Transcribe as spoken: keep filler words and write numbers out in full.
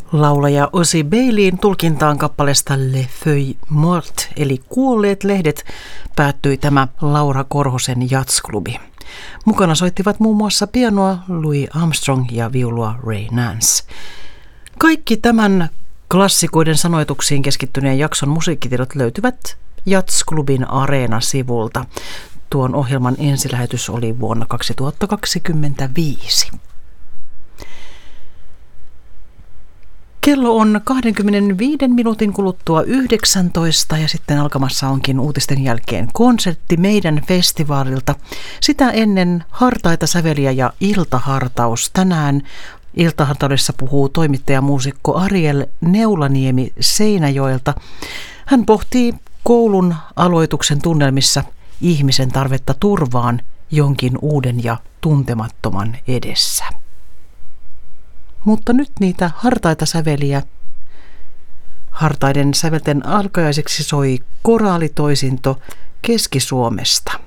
Laulaja Ozzy Bayleyn tulkintaan kappaleesta Les Feuilles Mortes, eli Kuolleet lehdet, päättyi tämä Laura Korhosen jatsklubi. Mukana soittivat muun muassa pianoa Louis Armstrong ja viulua Ray Nance. Kaikki tämän klassikoiden sanoituksiin keskittyneen jakson musiikkitiedot löytyvät Jatsklubin Areena-sivulta. Tuon ohjelman ensilähetys oli vuonna kaksituhattakaksikymmentäviisi. Kello on kaksikymmentäviisi minuutin kuluttua yhdeksäntoista ja sitten alkamassa onkin uutisten jälkeen konsertti meidän festivaalilta. Sitä ennen hartaita säveliä ja iltahartaus. Tänään iltahartaudessa puhuu toimittajamuusikko Ariel Neulaniemi Seinäjoelta. Hän pohtii koulun aloituksen tunnelmissa ihmisen tarvetta turvaan jonkin uuden ja tuntemattoman edessä. Mutta nyt niitä hartaita säveliä. Hartaiden sävelten alkajaiseksi soi koraalitoisinto Keski-Suomesta.